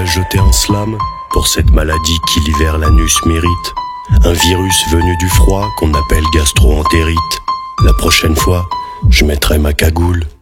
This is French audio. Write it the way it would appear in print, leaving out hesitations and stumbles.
à jeter un slam pour cette maladie qui l'hiver l'anus mérite. Un virus venu du froid qu'on appelle gastro-entérite. La prochaine fois, je mettrai ma cagoule.